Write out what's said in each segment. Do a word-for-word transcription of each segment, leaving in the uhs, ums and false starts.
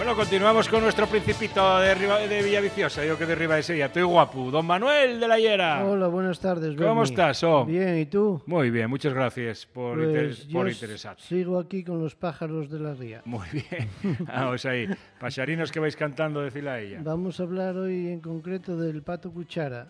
Bueno, continuamos con nuestro principito de, Riva, de Villaviciosa, digo que de Riva de Sella. Estoy guapo, don Manuel de la Hiera. Hola, buenas tardes, ¿Cómo Berni? estás, oh? Bien, ¿y tú? Muy bien, muchas gracias por, Pues inter por yo interesarte. Sigo aquí con los pájaros de la ría. Muy bien, vamos ahí. Paxarinos que vais cantando, decila a ella. Vamos a hablar hoy en concreto del pato cuchara.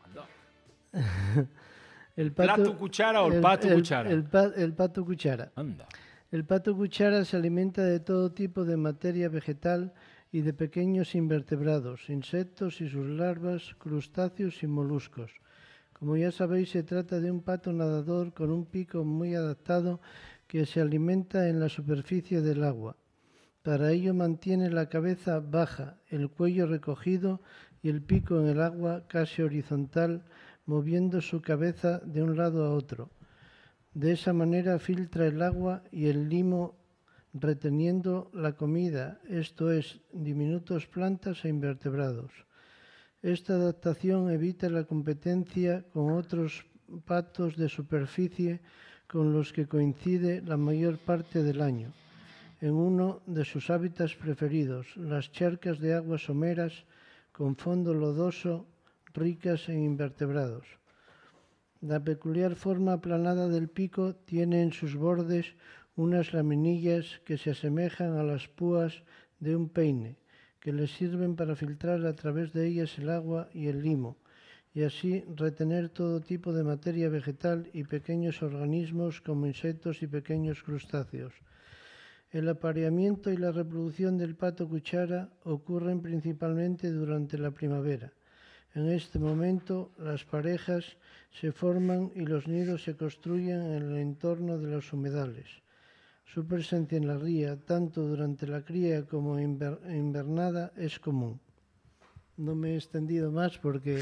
el pato, ¿Plato cuchara o el, el pato el, cuchara? El, el, el pato cuchara. Anda. El pato cuchara se alimenta de todo tipo de materia vegetal y de pequeños invertebrados, insectos y sus larvas, crustáceos y moluscos. Como ya sabéis, se trata de un pato nadador con un pico muy adaptado que se alimenta en la superficie del agua. Para ello mantiene la cabeza baja, el cuello recogido y el pico en el agua casi horizontal, moviendo su cabeza de un lado a otro. De esa manera filtra el agua y el limo reteniendo la comida, esto es, diminutos plantas e invertebrados. Esta adaptación evita la competencia con otros patos de superficie con los que coincide la mayor parte del año, en uno de sus hábitats preferidos, las charcas de aguas someras con fondo lodoso ricas en invertebrados. La peculiar forma aplanada del pico tiene en sus bordes unas laminillas que se asemejan a las púas de un peine, que les sirven para filtrar a través de ellas el agua y el limo, y así retener todo tipo de materia vegetal y pequeños organismos como insectos y pequeños crustáceos. El apareamiento y la reproducción del pato cuchara ocurren principalmente durante la primavera. En este momento, las parejas se forman y los nidos se construyen en el entorno de los humedales. Su presencia en la ría, tanto durante la cría como en invernada, es común. No me he extendido más porque...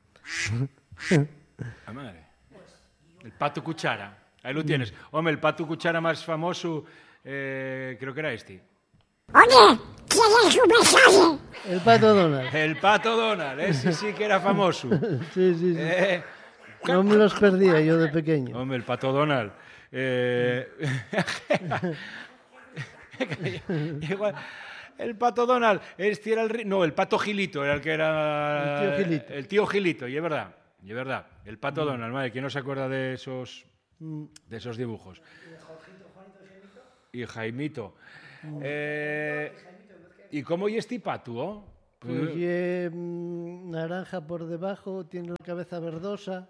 La madre. El pato cuchara. Ahí lo tienes. Hombre, el pato cuchara más famoso, eh, creo que era este. Oye, ¿quieres un mensaje? El pato Donald. El pato Donald, ese sí que era famoso. Sí, sí, sí. Eh... No me los perdía yo de pequeño. Hombre, el pato Donald. Eh... Igual, el pato Donald, este era el... No, el pato Gilito era el que era... El tío Gilito. El tío Gilito, y es verdad, y es verdad. El pato mm. Donald, madre, ¿quién no se acuerda de esos, mm. de esos dibujos? Y Jaimito. Mm. Eh... ¿Y cómo es este pato, oh? Pues es mmm, naranja por debajo, tiene la cabeza verdosa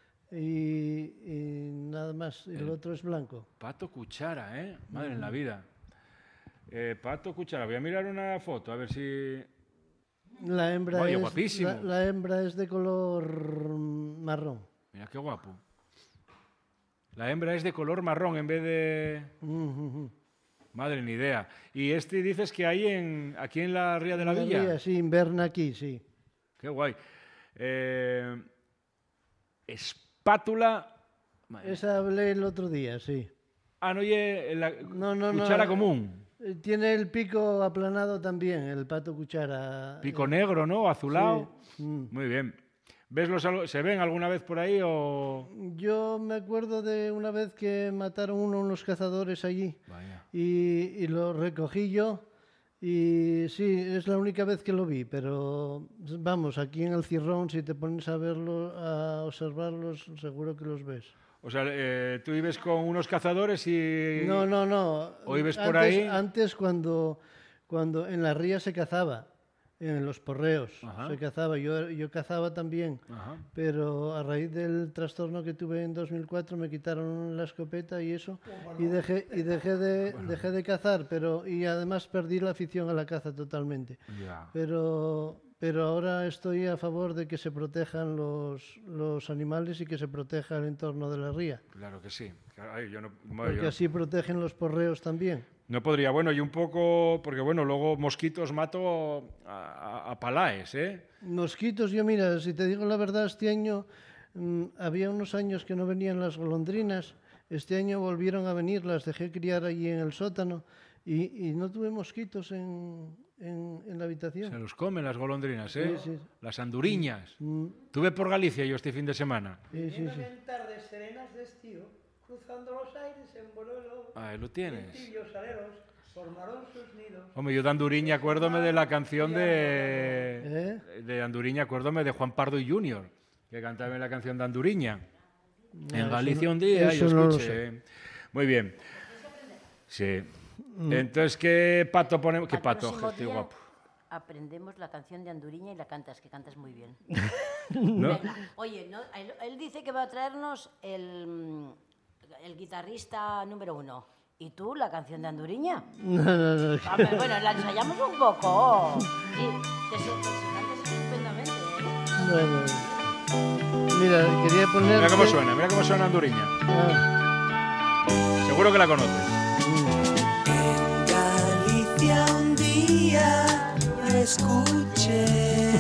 y, y nada más. Y el, el otro es blanco. Pato cuchara, ¿eh? Madre uh-huh. en la vida. Eh, pato cuchara. Voy a mirar una foto, a ver si... La hembra, Oye, es, guapísimo. La, la hembra es de color marrón. Mira qué guapo. La hembra es de color marrón en vez de... Uh-huh. Madre, ni idea. Y este dices que hay en, aquí en la Ría de la, la Villa. Ría, sí, inverna aquí, sí. Qué guay. Eh, espátula. Esa hablé el otro día, sí. Ah, no, oye, la no, no, cuchara no, común. Tiene el pico aplanado también, el pato cuchara. Pico negro, ¿no? Azulado. Sí. Mm. Muy bien. ¿Ves los, ¿Se ven alguna vez por ahí o...? Yo me acuerdo de una vez que mataron uno unos cazadores allí. Vaya. Y, y lo recogí yo y sí, es la única vez que lo vi, pero vamos, aquí en el Cirrón, si te pones a verlo, a observarlos, seguro que los ves. O sea, eh, tú vives con unos cazadores y... No, no, no. ¿O vives por antes, ahí? Antes cuando, cuando en la ría se cazaba. En los porreos Ajá. se cazaba, yo, yo cazaba también, Ajá. pero a raíz del trastorno que tuve en dos mil cuatro me quitaron la escopeta y eso, y dejé, y dejé, de, dejé de cazar, pero y además perdí la afición a la caza totalmente. Ya. Pero, pero ahora estoy a favor de que se protejan los, los animales y que se proteja el entorno de la ría. Claro que sí. Ay, yo no, Porque yo... así protegen los porreos también. No podría, bueno, y un poco, porque bueno, luego mosquitos mato a, a, a palaes, ¿eh? Mosquitos, yo mira, si te digo la verdad, este año mmm, había unos años que no venían las golondrinas, este año volvieron a venir, las dejé criar allí en el sótano y, y no tuve mosquitos en, en, en la habitación. Se los comen las golondrinas, ¿eh? Sí, sí. Las anduriñas. Mm. Tuve por Galicia yo este fin de semana. Sí, sí, sí. En tardes serenas de estío, cruzando los aires en Bololo. Ah, lo tienes. Tibios aleros, Hombre, yo de Anduriña acuérdome de la canción de... ¿Eh? De Anduriña acuérdome de Juan Pardo y Junior, que cantaba en la canción de Anduriña. No, En eso Galicia no- un día yo eso no lo escuché. Muy bien. Sí. Entonces, ¿qué pato ponemos? ¿Qué Al pato? próximo Qué día guapo. aprendemos la canción de Anduriña y la cantas, que cantas muy bien. ¿No? Venga, oye, ¿no? él, él dice que va a traernos el, mm, el guitarrista número uno. ¿Y tú, la canción de Anduriña? No, no, no. Hombre, bueno, la ensayamos un poco. Sí, te se, te se cantas estupendamente, ¿eh? No, no. Mira, quería poner. Mira cómo suena, mira cómo suena Anduriña. Ah, Seguro que la conoces. Galicia un día escuché.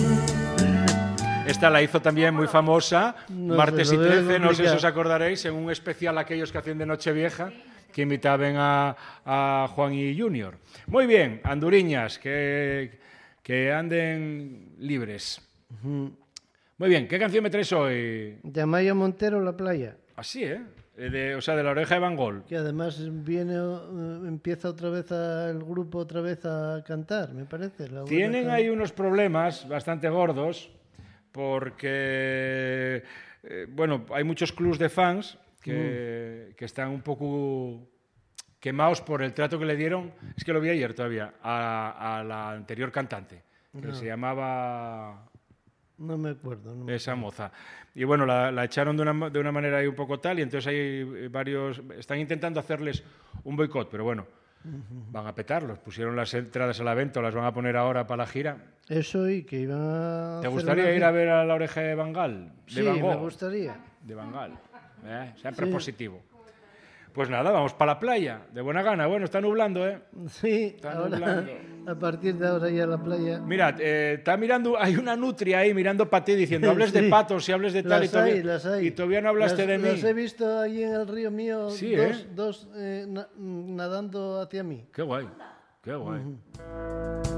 Esta la hizo también muy famosa, No martes sé, y lo veo trece, no sé si complicado. os acordaréis, en un especial aquellos que hacían de Nochevieja, que imitaban a, a Juan y Junior. Muy bien, anduriñas, que, que anden libres. Muy bien, ¿qué canción me traes hoy? de Amaya Montero, La Playa. Así, ¿eh? De, o sea, de La Oreja de Van Gogh. Que además viene, eh, empieza otra vez a- el grupo otra vez a cantar, me parece. La Tienen Oreja- ahí unos problemas bastante gordos porque, eh, bueno, hay muchos clubs de fans que, que están un poco quemados por el trato que le dieron, es que lo vi ayer todavía, a, a la anterior cantante, que se llamaba No me acuerdo. No me- esa moza. Y bueno, la, la echaron de una, de una manera ahí un poco tal, y entonces hay varios, están intentando hacerles un boicot, pero bueno, van a petarlos. Pusieron las entradas a la venta, las van a poner ahora para la gira. Eso y que iban a. ¿Te hacer gustaría una ir gira- a ver a La Oreja de Van Gogh? De Sí, Van me Gogh, gustaría. de Van Gogh. ¿Eh? Siempre positivo. Pues nada, vamos para la playa, de buena gana. Bueno, está nublando, ¿eh? Sí, Está ahora, nublando. a partir de ahora ya la playa. Mira, eh, está mirando, hay una nutria ahí mirando para ti diciendo, hables de Sí. patos y hables de tal y Las todavía, hay, las hay. y todavía no hablaste Las- de mí. Las he visto ahí en el río mío, Sí, dos, ¿eh? dos eh, na- nadando hacia mí. Qué guay, qué guay.